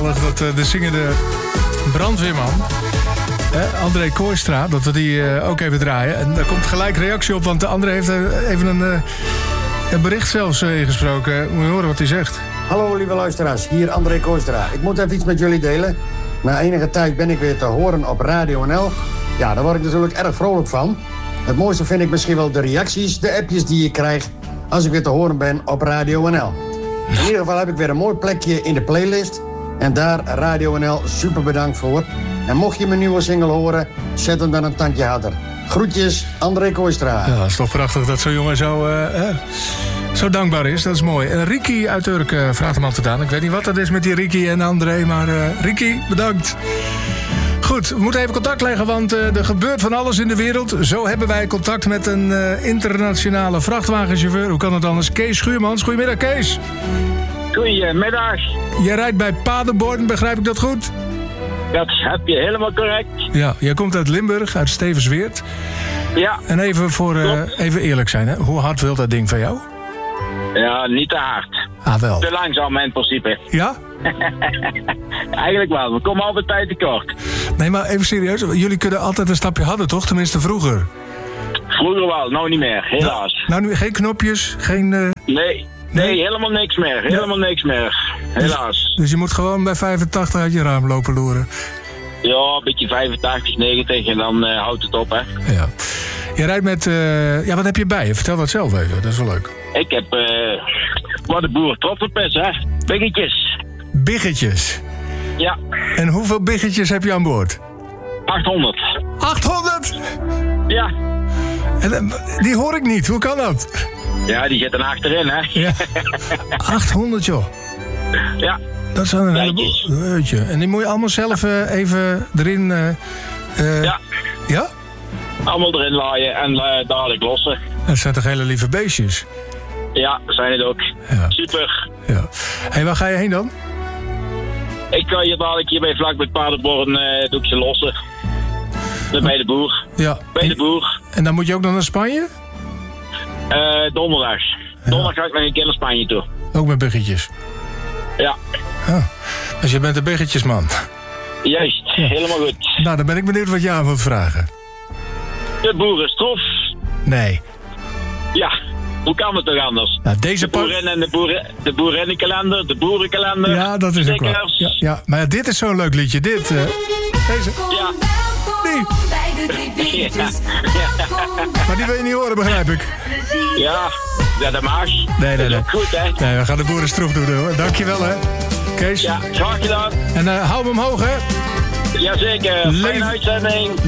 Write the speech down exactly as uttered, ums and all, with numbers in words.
geweldig dat uh, de zingende brandweerman, uh, André Kooistra, dat we die uh, ook even draaien. En daar komt gelijk reactie op, want de André heeft uh, even een, uh, een bericht zelfs uh, ingesproken. Moet je horen wat hij zegt. Hallo lieve luisteraars, hier André Kooistra. Ik moet even iets met jullie delen. Na enige tijd ben ik weer te horen op Radio N L. Ja, daar word ik natuurlijk erg vrolijk van. Het mooiste vind ik misschien wel de reacties, de appjes die ik krijg als ik weer te horen ben op Radio N L. In ieder geval heb ik weer een mooi plekje in de playlist. En daar Radio N L super bedankt voor. En mocht je mijn nieuwe single horen, zet hem dan een tandje harder. Groetjes, André Kooistra. Ja, het is toch prachtig dat zo'n jongen zo, uh, uh, zo dankbaar is. Dat is mooi. En Ricky uit Urk uh, vraagt hem altijd aan. Ik weet niet wat dat is met die Ricky en André, maar uh, Ricky, bedankt. Goed, we moeten even contact leggen, want uh, er gebeurt van alles in de wereld. Zo hebben wij contact met een uh, internationale vrachtwagenchauffeur. Hoe kan het anders? Kees Schuurmans. Goedemiddag, Kees. Goedemiddag. Jij rijdt bij Paderborn, begrijp ik dat goed? Dat heb je helemaal correct. Ja, jij komt uit Limburg, uit Stevensweert. Ja. En even, voor, uh, even eerlijk zijn, hè? Hoe hard wil dat ding van jou? Ja, niet te hard. Ah, wel. Te langzaam in principe. Ja? Eigenlijk wel, we komen altijd tijd tekort. Nee, maar even serieus. Jullie kunnen altijd een stapje harder, toch? Tenminste, vroeger. Vroeger wel, nou niet meer, helaas. Nou, nou nu geen knopjes, geen... Uh... Nee, nee, nee, helemaal niks meer. Helemaal ja. niks meer, helaas. Dus, dus je moet gewoon bij vijfentachtig uit je raam lopen loeren? Ja, een beetje vijfentachtig, negentig en dan uh, houdt het op, hè. Ja. Je rijdt met... Uh... Ja, wat heb je bij je? Vertel dat zelf even, dat is wel leuk. Ik heb... Uh... Wat de boer trots op is, hè. Biggetjes. Biggetjes? Ja. En hoeveel biggetjes heb je aan boord? achthonderd. achthonderd? Ja. En, die hoor ik niet, hoe kan dat? Ja, die zitten achterin, hè. Ja. achthonderd, joh. Ja. Dat zijn een heleboel. Weetje. En die moet je allemaal zelf uh, even erin... Uh, uh, ja. Ja? Allemaal erin laaien en uh, dadelijk lossen. Dat zijn toch hele lieve beestjes? Ja, zijn het ook. Ja. Super. Ja. Hé, waar ga je heen dan? Ik ga hier dadelijk hier bij vlak bij Paderborn uh, doe ik ze lossen. Oh. Bij de boer. Ja. Bij en, de boer. En dan moet je ook nog naar Spanje? Uh, donderdag. Ja. Donderdag ga ik nog een keer naar Spanje toe. Ook met biggetjes? Ja. Oh. Dus je bent een biggetjesman? Juist, ja. Helemaal goed. Nou, dan ben ik benieuwd wat je aan wilt vragen. De boerenstrof. Nee. Ja. Hoe kan het toch anders? Nou, deze de boerin en de, boeren, de boerinnenkalender, de boerenkalender. Ja, dat is ook wel. Ja, ja, maar dit is zo'n leuk liedje. Dit, uh, deze. Ja. Die. Ja. Maar die wil je niet horen, begrijp ik. Ja, ja dat mag. Nee, nee, nee. Goed, hè? Nee, we gaan de boerenstroef doen, hoor. Dankjewel, hè. Kees. Ja, graag gedaan. En uh, hou hem omhoog, hè. Jazeker. Leef... Fijne uitzending.